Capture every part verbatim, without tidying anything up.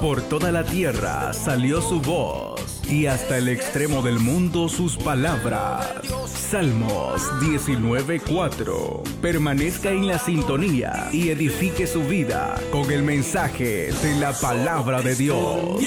Por toda la tierra salió su voz, y hasta el extremo del mundo sus palabras. Salmos diecinueve cuatro. Permanezca en la sintonía y edifique su vida con el mensaje de la palabra de Dios.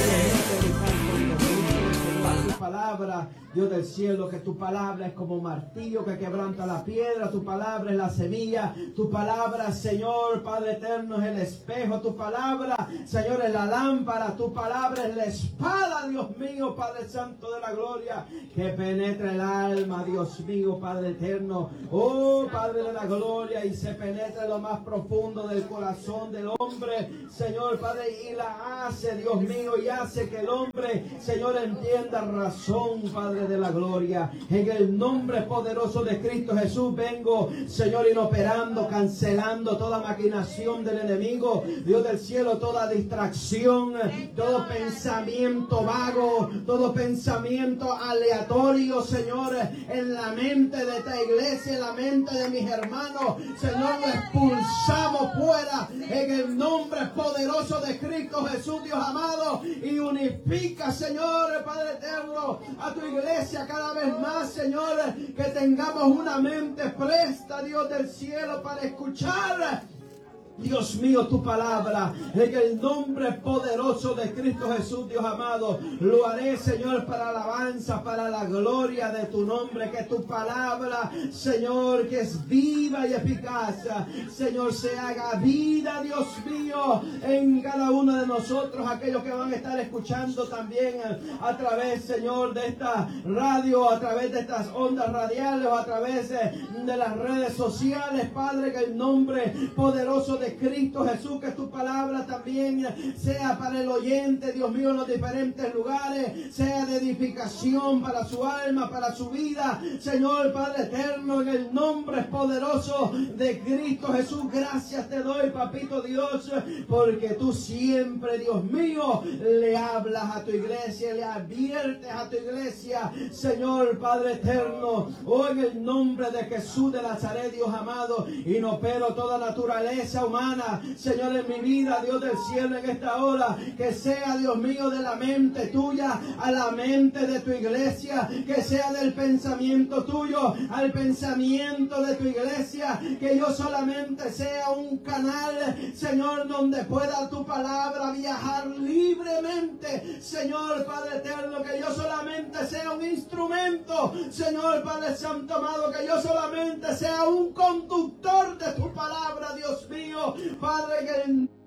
Palabra, Dios del cielo, que tu palabra es como martillo que quebranta la piedra, tu palabra es la semilla, tu palabra, Señor, Padre eterno, es el espejo, tu palabra, Señor, es la lámpara, tu palabra es la espada, Dios mío, Padre Santo de la gloria, que penetra el alma, Dios mío, Padre eterno, oh Padre de la gloria, y se penetra en lo más profundo del corazón del hombre, Señor, Padre, y la hace, Dios mío, y hace que el hombre, Señor, entienda razón, Padre de la gloria. En el nombre poderoso de Cristo Jesús vengo, Señor, inoperando, cancelando toda maquinación del enemigo, Dios del cielo, toda distracción, todo pensamiento vago, todo pensamiento aleatorio, Señor, en la mente de esta iglesia, en la mente de mis hermanos, Señor, lo expulsamos fuera en el nombre poderoso de Cristo Jesús, Dios amado, y unifica, Señor, Padre eterno, a tu iglesia cada vez más, Señor, que tengamos una mente presta, Dios del cielo, para escuchar, Dios mío, tu palabra, en el nombre poderoso de Cristo Jesús, Dios amado, lo haré, Señor, para alabanza, para la gloria de tu nombre, que tu palabra, Señor, que es viva y eficaz, Señor, se haga vida, Dios mío, en cada uno de nosotros, aquellos que van a estar escuchando también a través, Señor, de esta radio, a través de estas ondas radiales, o a través de las redes sociales, Padre, que el nombre poderoso de Cristo Jesús, que tu palabra también sea para el oyente, Dios mío, en los diferentes lugares, sea de edificación para su alma, para su vida, Señor, Padre eterno, en el nombre poderoso de Cristo Jesús. Gracias te doy, papito Dios, porque tú siempre, Dios mío, le hablas a tu iglesia, le adviertes a tu iglesia, Señor, Padre eterno, oh, en el nombre de Jesús de Nazaret, Dios amado, y no pero toda naturaleza humana, Señor, en mi vida, Dios del cielo, en esta hora, que sea, Dios mío, de la mente tuya a la mente de tu iglesia, que sea del pensamiento tuyo al pensamiento de tu iglesia, que yo solamente sea un canal, Señor, donde pueda tu palabra viajar libremente, Señor, Padre eterno, que yo solamente sea un instrumento, Señor, Padre Santo amado, que yo solamente sea un conductor de tu palabra, Dios mío, Padre, que